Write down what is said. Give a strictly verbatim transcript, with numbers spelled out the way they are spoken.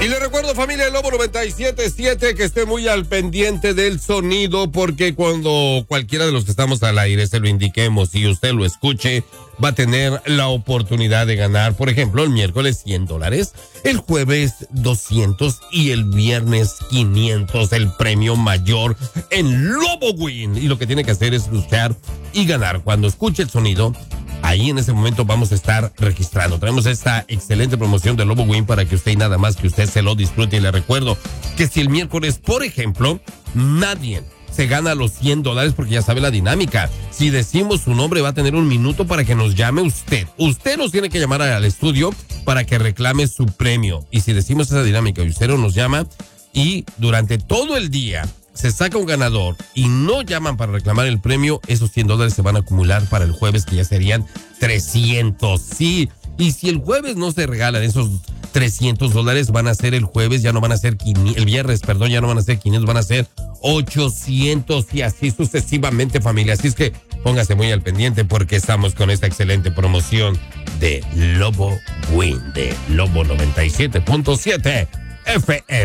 Y le recuerdo, familia del Lobo noventa y siete punto siete, que esté muy al pendiente del sonido, porque cuando cualquiera de los que estamos al aire se lo indiquemos y usted lo escuche, va a tener la oportunidad de ganar, por ejemplo, el miércoles cien dólares, el jueves doscientos y el viernes quinientos, el premio mayor en Lobo Win. Y lo que tiene que hacer es buscar y ganar. Cuando escuche el sonido, ahí en ese momento vamos a estar registrando. Tenemos esta excelente promoción de Lobo Win para que usted y nada más que usted se lo disfrute. Y le recuerdo que si el miércoles, por ejemplo, nadie se gana los cien dólares, porque ya sabe la dinámica. Si decimos su nombre, va a tener un minuto para que nos llame usted. Usted nos tiene que llamar al estudio para que reclame su premio. Y si decimos esa dinámica y usted no nos llama, y durante todo el día se saca un ganador y no llaman para reclamar el premio, esos cien dólares se van a acumular para el jueves, que ya serían trescientos. Sí, y si el jueves no se regalan esos trescientos dólares, van a ser el jueves, ya no van a ser quinientos, el viernes, perdón, ya no van a ser quinientos, van a ser ochocientos y así sucesivamente, familia. Así es que póngase muy al pendiente, porque estamos con esta excelente promoción de Lobo Win, de Lobo noventa y siete punto siete F M.